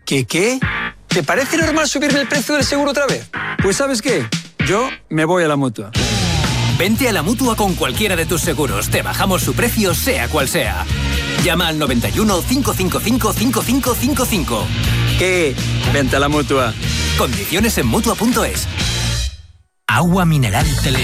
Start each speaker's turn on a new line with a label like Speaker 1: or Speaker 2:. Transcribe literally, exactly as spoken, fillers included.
Speaker 1: ¿Qué qué? ¿Te parece normal subirme el precio del seguro otra vez? Pues ¿sabes qué? Yo me voy a la Mutua.
Speaker 2: Vente a la Mutua con cualquiera de tus seguros. Te bajamos su precio, sea cual sea. Llama al noventa y uno, cinco cinco cinco, cinco cinco cinco cinco.
Speaker 1: ¿Qué? Vente a la Mutua.
Speaker 2: Condiciones en Mutua punto es. Agua mineral Tele.